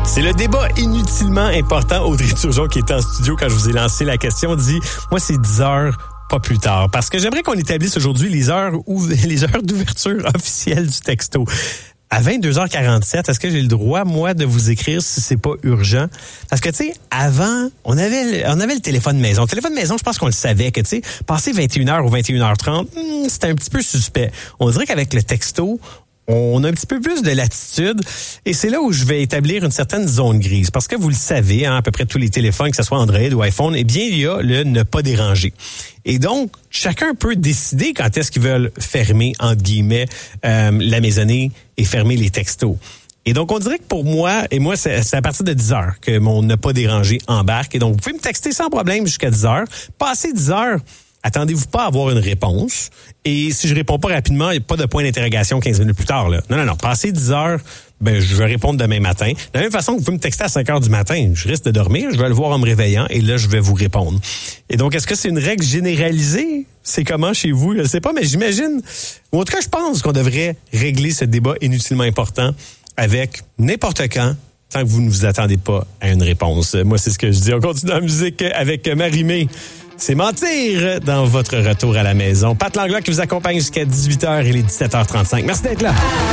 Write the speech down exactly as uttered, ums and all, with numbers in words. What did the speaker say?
C'est le débat inutilement important. Audrey Turgeon, qui était en studio quand je vous ai lancé la question, dit « Moi, c'est dix heures, pas plus tard. » Parce que j'aimerais qu'on établisse aujourd'hui les heures ou les heures d'ouverture officielles du texto. À vingt-deux heures quarante-sept, est-ce que j'ai le droit, moi, de vous écrire si c'est pas urgent? Parce que, tu sais, avant, on avait, le, on avait le téléphone maison. Le téléphone maison, je pense qu'on le savait que, tu sais, passer vingt et une heures ou vingt et une heures trente, hmm, c'était un petit peu suspect. On dirait qu'avec le texto, on a un petit peu plus de latitude et c'est là où je vais établir une certaine zone grise. Parce que vous le savez, hein, à peu près tous les téléphones, que ce soit Android ou iPhone, eh bien, il y a le ne pas déranger. Et donc, chacun peut décider quand est-ce qu'ils veulent fermer, entre guillemets, euh, la maisonnée et fermer les textos. Et donc, on dirait que pour moi, et moi, c'est, c'est à partir de dix heures que mon ne pas déranger embarque. Et donc, vous pouvez me texter sans problème jusqu'à dix heures. Passé dix heures, attendez-vous pas à avoir une réponse. Et si je réponds pas rapidement, il n'y a pas de point d'interrogation quinze minutes plus tard. Là. Non, non, non. Passé dix heures, ben, je vais répondre demain matin. De la même façon que vous pouvez me texter à cinq heures du matin, je risque de dormir, je vais le voir en me réveillant et là, je vais vous répondre. Et donc, est-ce que c'est une règle généralisée? C'est comment chez vous? Je ne sais pas, mais j'imagine. Ou en tout cas, je pense qu'on devrait régler ce débat inutilement important avec n'importe quand, tant que vous ne vous attendez pas à une réponse. Moi, c'est ce que je dis. On continue la musique avec Marie-Mé. C'est mentir dans votre retour à la maison. Pat Langlois qui vous accompagne jusqu'à dix-huit heures et les dix-sept heures trente-cinq. Merci d'être là.